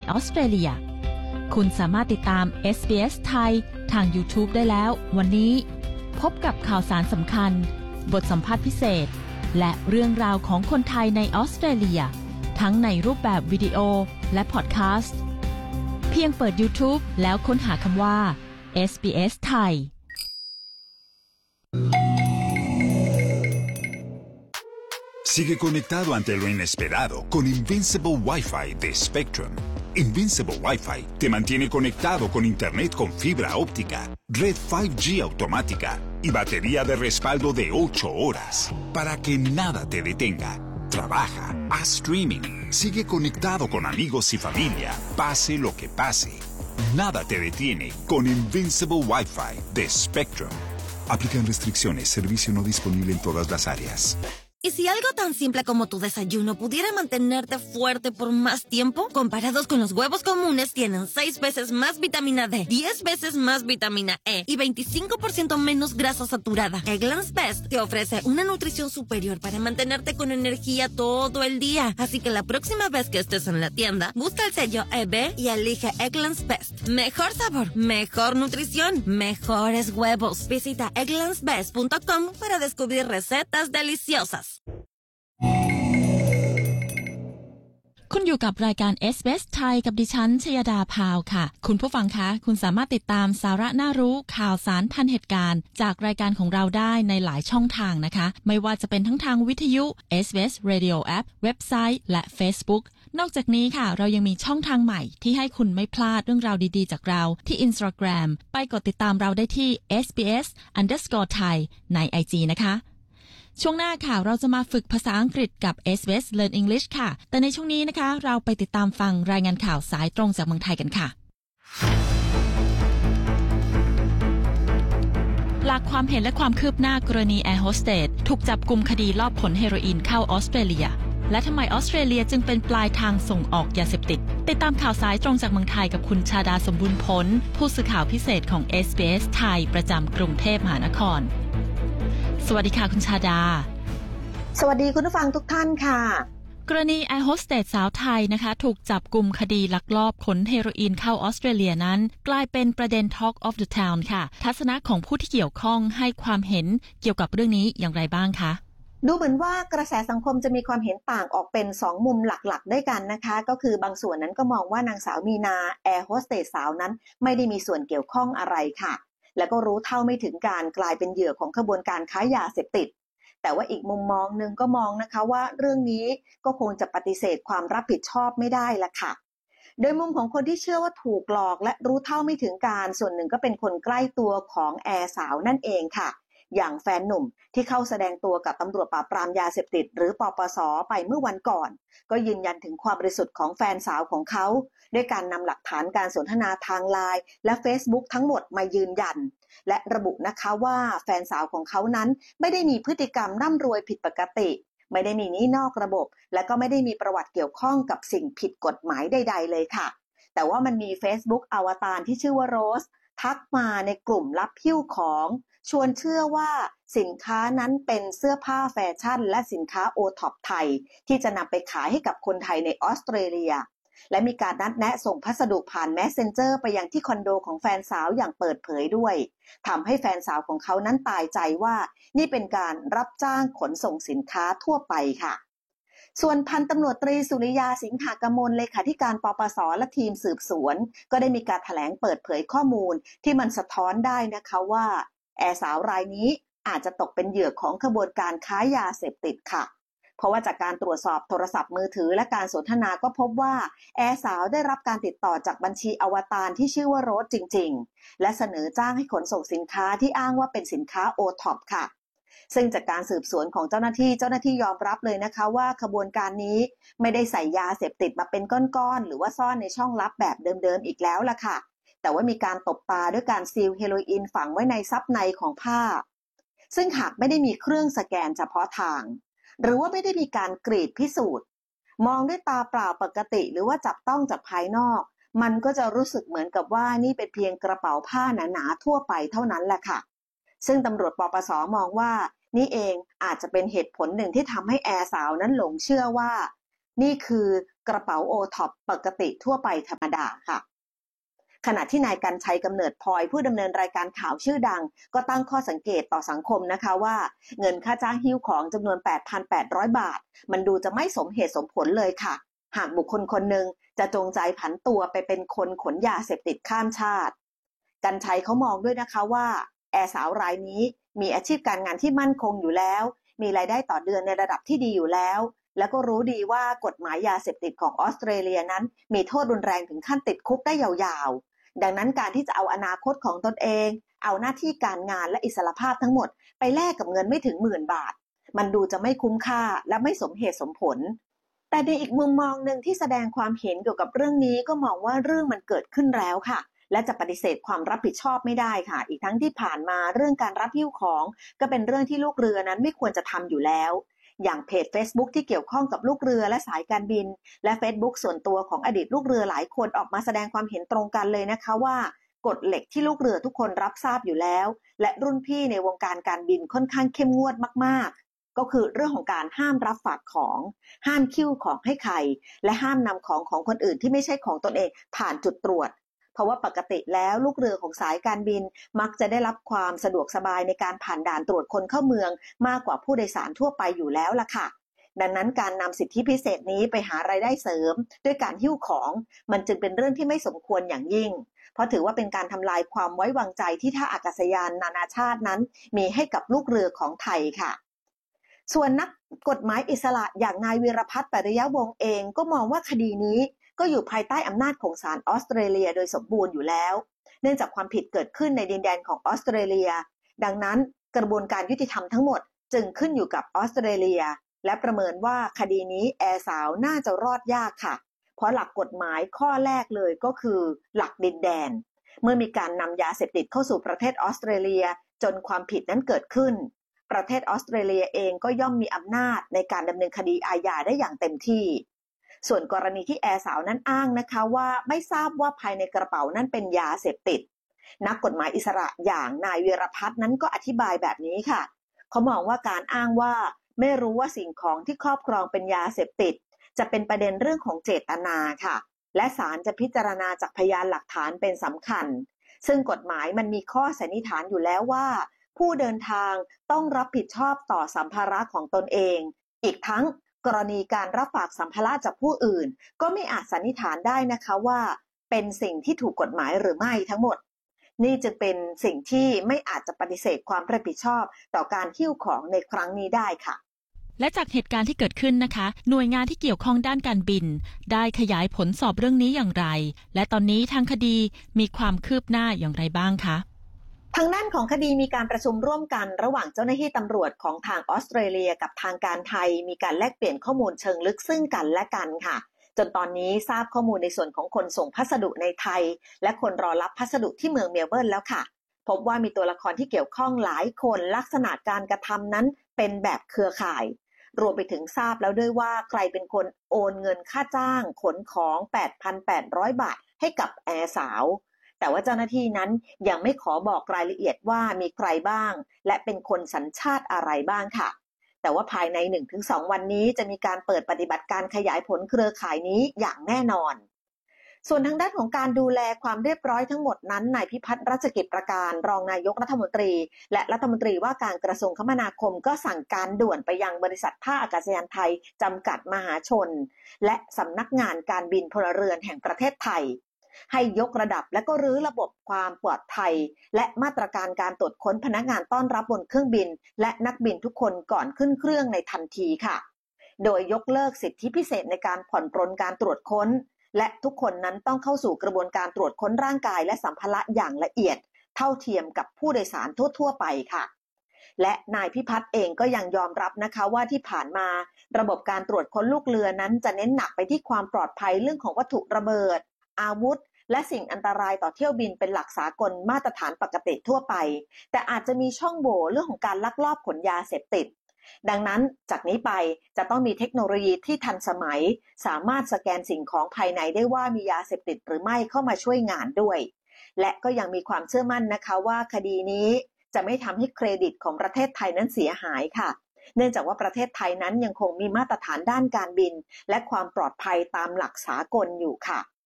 ออสเตรเลียคุณสามารถติดตาม SBS ไทยทาง YouTube ได้แล้ววันนี้พบกับข่าวสารสำคัญบทสัมภาษณ์พิเศษและเรื่องราวของคนไทยในออสเตรเลียทั้งในรูปแบบวิดีโอและพอดแคสต์เพียงเปิด YouTube แล้วค้นหาคำว่า SBS ไทย Sigue conectado ante lo inesperado con Invincible Wi-Fi de Spectrum. Invincible Wi-Fi te mantiene conectado con Internet con fibra óptica, red 5G automática y batería de respaldo de 8 horas para que nada te detenga. Trabaja, haz streaming, sigue conectado con amigos y familia, pase lo que pase. Nada te detiene con Invincible Wi-Fi de Spectrum. Aplican restricciones, servicio no disponible en todas las áreas. ¿Y si algo tan simple como tu desayuno pudiera mantenerte fuerte por más tiempo? Comparados con los huevos comunes, tienen 6 veces más vitamina D, 10 veces más vitamina E y 25% menos grasa saturada. Eggland's Best te ofrece una nutrición superior para mantenerte con energía todo el día. Así que la próxima vez que estés en la tienda, busca el sello EB y elige Eggland's Best. Mejor sabor, mejor nutrición, mejores huevos. Visita egglandsbest.com para descubrir recetas deliciosas. คุณอยู่กับรายการ SBS ไทยกับดิฉันชยดาพาวค่ะคุณผู้ฟังคะคุณสามารถติดตามสาระน่ารู้ข่าวสารทันเหตุการณ์จากรายการของเราได้ในหลายช่องทางนะคะไม่ว่าจะเป็นทั้งทางวิทยุ SBS Radio App เว็บไซต์และ Facebook นอกจากนี้ค่ะเรายังมีช่องทางใหม่ที่ให้คุณไม่พลาดเรื่องราวดีๆจากเราที่ Instagram ไปกดติดตามเราได้ที่ SBS_Thai ใน IG นะคะช่วงหน้าค่ะเราจะมาฝึกภาษาอังกฤษกับ SBS Learn English ค่ะแต่ในช่วงนี้นะคะเราไปติดตามฟังรายงานข่าวสายตรงจากเมืองไทยกันค่ะหลักความเห็นและความคืบหน้ากรณีแอร์โฮสเตสถูกจับกุมคดีลอบขนเฮโรอีนเข้าออสเตรเลียและทำไมออสเตรเลียจึงเป็นปลายทางส่งออกยาเสพติดติดตามข่าวสายตรงจากเมืองไทยกับคุณชาดาสมบูรณ์ผลผู้สื่อข่าวพิเศษของ SBS ไทยประจำกรุงเทพมหานครสวัสดีค่ะคุณชาดาสวัสดีคุณผู้ฟังทุกท่านค่ะกรณีแอร์โฮสเตสสาวไทยนะคะถูกจับกุมคดีลักลอบขนเฮโรอีนเข้าออสเตรเลียนั้นกลายเป็นประเด็น Talk of the Town ค่ะทัศนะของผู้ที่เกี่ยวข้องให้ความเห็นเกี่ยวกับเรื่องนี้อย่างไรบ้างคะดูเหมือนว่ากระแสสังคมจะมีความเห็นต่างออกเป็น2มุมหลักๆด้วยกันนะคะก็คือบางส่วนนั้นก็มองว่านางสาวมีนาแอร์โฮสเตสสาวนั้นไม่ได้มีส่วนเกี่ยวข้องอะไรค่ะแล้วก็รู้เท่าไม่ถึงการกลายเป็นเหยื่อของขบวนการค้ายาเสพติดแต่ว่าอีกมุมมองนึงก็มองนะคะว่าเรื่องนี้ก็คงจะปฏิเสธความรับผิดชอบไม่ได้ละค่ะโดยมุมของคนที่เชื่อว่าถูกหลอกและรู้เท่าไม่ถึงการส่วนหนึ่งก็เป็นคนใกล้ตัวของแอร์สาวนั่นเองค่ะอย่างแฟนหนุ่มที่เข้าแสดงตัวกับตำรวจปราบปรามยาเสพติดหรือปปส.ไปเมื่อวันก่อนก็ยืนยันถึงความบริสุทธิ์ของแฟนสาวของเขาด้วยการนำหลักฐานการสนทนาทางไลน์และ Facebook ทั้งหมดมายืนยันและระบุนะคะว่าแฟนสาวของเขานั้นไม่ได้มีพฤติกรรมร่ำรวยผิดปกติไม่ได้มีหนี้นอกระบบและก็ไม่ได้มีประวัติเกี่ยวข้องกับสิ่งผิดกฎหมายใดๆเลยค่ะแต่ว่ามันมี Facebook อวตารที่ชื่อว่าโรสทักมาในกลุ่มรับหิ้วของชวนเชื่อว่าสินค้านั้นเป็นเสื้อผ้าแฟชั่นและสินค้าโอท็อปไทยที่จะนำไปขายให้กับคนไทยในออสเตรเลียและมีการนัดแนะส่งพัสดุผ่าน Messenger ไปยังที่คอนโดของแฟนสาวอย่างเปิดเผยด้วยทำให้แฟนสาวของเขานั้นตายใจว่านี่เป็นการรับจ้างขนส่งสินค้าทั่วไปค่ะส่วนพันตำรวจตรีสุริยาสิงหกมลเลขาธิการปปส.และทีมสืบสวนก็ได้มีการแถลงเปิดเผยข้อมูลที่มันสะท้อนได้นะคะว่าแอร์สาวรายนี้อาจจะตกเป็นเหยื่อของขบวนการค้ายาเสพติดค่ะเพราะว่าจากการตรวจสอบโทรศัพท์มือถือและการสนทนาก็พบว่าแอร์สาวได้รับการติดต่อจากบัญชีอวตารที่ชื่อว่าโรสจริงๆและเสนอจ้างให้ขนส่งสินค้าที่อ้างว่าเป็นสินค้าโอท็อปค่ะซึ่งจากการสืบสวนของเจ้าหน้าที่ยอมรับเลยนะคะว่าขบวนการนี้ไม่ได้ใส่ยาเสพติดมาเป็นก้อนๆหรือว่าซ่อนในช่องลับแบบเดิมๆอีกแล้วล่ะค่ะแต่ว่ามีการตบตาด้วยการซีลเฮโรอีนฝังไว้ในซับในของผ้าซึ่งหากไม่ได้มีเครื่องสแกนเฉพาะทางหรือว่าไม่ได้มีการกรีดพิสูจน์มองด้วยตาเปล่าปกติหรือว่าจับต้องจากภายนอกมันก็จะรู้สึกเหมือนกับว่านี่เป็นเพียงกระเป๋าผ้าหนาๆทั่วไปเท่านั้นแหละค่ะซึ่งตำรวจปปส.มองว่านี่เองอาจจะเป็นเหตุผลหนึ่งที่ทำให้แอร์สาวนั้นหลงเชื่อว่านี่คือกกระเป๋าโอท็อปปกติทั่วไปธรรมดาค่ะขณะที่นายกรรชัยกำเนิดพลอยผู้ดำเนินรายการข่าวชื่อดังก็ตั้งข้อสังเกตต่อสังคมนะคะว่าเงินค่าจ้างหิ้วของจำนวน 8,800 บาทมันดูจะไม่สมเหตุสมผลเลยค่ะหากบุคคลคนหนึ่งจะจงใจผันตัวไปเป็นคนขนยาเสพติดข้ามชาติกรรชัยเขามองด้วยนะคะว่าแอร์สาวรายนี้มีอาชีพการงานที่มั่นคงอยู่แล้วมีรายได้ต่อเดือนในระดับที่ดีอยู่แล้วแล้วก็รู้ดีว่ากฎหมายยาเสพติดของออสเตรเลียนั้นมีโทษรุนแรงถึงขั้นติดคุกได้ยาวๆดังนั้นการที่จะเอาอนาคตของตนเองเอาหน้าที่การงานและอิสรภาพทั้งหมดไปแลกกับเงินไม่ถึง10,000 บาทมันดูจะไม่คุ้มค่าและไม่สมเหตุสมผลแต่ในอีกมุมมองหนึ่งที่แสดงความเห็นเกี่ยวกับเรื่องนี้ก็มองว่าเรื่องมันเกิดขึ้นแล้วค่ะและจะปฏิเสธความรับผิดชอบไม่ได้ค่ะอีกทั้งที่ผ่านมาเรื่องการรับหิ้วของก็เป็นเรื่องที่ลูกเรือนั้นไม่ควรจะทำอยู่แล้วอย่างเพจ Facebook ที่เกี่ยวข้องกับลูกเรือและสายการบินและ Facebook ส่วนตัวของอดีตลูกเรือหลายคนออกมาแสดงความเห็นตรงกันเลยนะคะว่ากฎเหล็กที่ลูกเรือทุกคนรับทราบอยู่แล้วและรุ่นพี่ในวงการการบินค่อนข้างเข้มงวดมากๆก็คือเรื่องของการห้ามรับฝากของห้ามคิ้วของให้ใครและห้ามนำของคนอื่นที่ไม่ใช่ของตนเองผ่านจุดตรวจเพราะว่าปกติแล้วลูกเรือของสายการบินมักจะได้รับความสะดวกสบายในการผ่านด่านตรวจคนเข้าเมืองมากกว่าผู้โดยสารทั่วไปอยู่แล้วล่ะค่ะดังนั้นการนำสิทธิพิเศษนี้ไปหารายได้เสริมด้วยการหิ้วของมันจึงเป็นเรื่องที่ไม่สมควรอย่างยิ่งเพราะถือว่าเป็นการทำลายความไว้วางใจที่ท่าอากาศยานนานาชาตินั้นมีให้กับลูกเรือของไทยค่ะส่วนนักกฎหมายอิสระอย่างนายวีรพัฒน์ปริยวงศ์เองก็มองว่าคดีนี้ก็อยู่ภายใต้อำนาจของศาลออสเตรเลียโดยสมบูรณ์อยู่แล้วเนื่องจากความผิดเกิดขึ้นในดินแดนของออสเตรเลียดังนั้นกระบวนการยุติธรรมทั้งหมดจึงขึ้นอยู่กับออสเตรเลียและประเมินว่าคดีนี้แอร์สาวน่าจะรอดยากค่ะเพราะหลักกฎหมายข้อแรกเลยก็คือหลักดินแดนเมื่อมีการนำยาเสพติดเข้าสู่ประเทศออสเตรเลียจนความผิดนั้นเกิดขึ้นประเทศออสเตรเลียเองก็ย่อมมีอำนาจในการดำเนินคดีอาญาได้อย่างเต็มที่ส่วนกรณีที่แอร์สาวนั้นอ้างนะคะว่าไม่ทราบว่าภายในกระเป๋านั้นเป็นยาเสพติดนักกฎหมายอิสระอย่างนายวีรพัฒน์นั้นก็อธิบายแบบนี้ค่ะเขามองว่าการอ้างว่าไม่รู้ว่าสิ่งของที่ครอบครองเป็นยาเสพติดจะเป็นประเด็นเรื่องของเจตนาค่ะและศาลจะพิจารณาจากพยานหลักฐานเป็นสำคัญซึ่งกฎหมายมันมีข้อสันนิษฐานอยู่แล้วว่าผู้เดินทางต้องรับผิดชอบต่อสัมภาระของตนเองอีกทั้งกรณีการรับฝากสัมภาระจากผู้อื่นก็ไม่อาจสันนิษฐานได้นะคะว่าเป็นสิ่งที่ถูกกฎหมายหรือไม่ทั้งหมดนี่จึงเป็นสิ่งที่ไม่อาจจะปฏิเสธความรับผิดชอบต่อการหิ้วของในครั้งนี้ได้ค่ะและจากเหตุการณ์ที่เกิดขึ้นนะคะหน่วยงานที่เกี่ยวข้องด้านการบินได้ขยายผลสอบเรื่องนี้อย่างไรและตอนนี้ทางคดีมีความคืบหน้าอย่างไรบ้างคะทางด้านของคดีมีการประชุมร่วมกันระหว่างเจ้าหน้าที่ตำรวจของทางออสเตรเลียกับทางการไทยมีการแลกเปลี่ยนข้อมูลเชิงลึกซึ่งกันและกันค่ะจนตอนนี้ทราบข้อมูลในส่วนของคนส่งพัสดุในไทยและคนรอรับพัสดุที่เมืองเมลเบิร์นแล้วค่ะพบว่ามีตัวละครที่เกี่ยวข้องหลายคนลักษณะการกระทำนั้นเป็นแบบเครือข่ายรวมไปถึงทราบแล้วด้วยว่าใครเป็นคนโอนเงินค่าจ้างขนของ 8,800 บาทให้กับแอร์สาวแต่ว่าเจ้าหน้าที่นั้นยังไม่ขอบอกรายละเอียดว่ามีใครบ้างและเป็นคนสัญชาติอะไรบ้างค่ะแต่ว่าภายใน 1-2 วันนี้จะมีการเปิดปฏิบัติการขยายผลเครือข่ายนี้อย่างแน่นอนส่วนทางด้านของการดูแลความเรียบร้อยทั้งหมดนั้นนายพิพัฒน์รัชกิจประการรองนายกรัฐมนตรีและรัฐมนตรีว่าการกระทรวงคมนาคมก็สั่งการด่วนไปยังบริษัทท่าอากาศยานไทยจำกัดมหาชนและสำนักงานการบินพลเรือนแห่งประเทศไทยให้ยกระดับและก็รื้อระบบความปลอดภัยและมาตรการการตรวจค้นพนักงานต้อนรับบนเครื่องบินและนักบินทุกคนก่อนขึ้นเครื่องในทันทีค่ะโดยยกเลิกสิทธิพิเศษในการผ่อนปรนการตรวจค้นและทุกคนนั้นต้องเข้าสู่กระบวนการตรวจค้นร่างกายและสัมภาระอย่างละเอียดเท่าเทียมกับผู้โดยสารทั่วๆไปค่ะและนายพิพัฒน์เองก็ยังยอมรับนะคะว่าที่ผ่านมาระบบการตรวจค้นลูกเรือนั้นจะเน้นหนักไปที่ความปลอดภัยเรื่องของวัตถุระเบิดอาวุธและสิ่งอันตรายต่อเที่ยวบินเป็นหลักสากลมาตรฐานปกติทั่วไปแต่อาจจะมีช่องโหว่เรื่องของการลักลอบขนยาเสพติดดังนั้นจากนี้ไปจะต้องมีเทคโนโลยีที่ทันสมัยสามารถสแกนสิ่งของภายในได้ว่ามียาเสพติดหรือไม่เข้ามาช่วยงานด้วยและก็ยังมีความเชื่อมั่นนะคะว่าคดีนี้จะไม่ทำให้เครดิตของประเทศไทยนั้นเสียหายค่ะเนื่องจากว่าประเทศไทยนั้นยังคงมีมาตรฐานด้านการบินและความปลอดภัยตามหลักสากลอยู่ค่ะ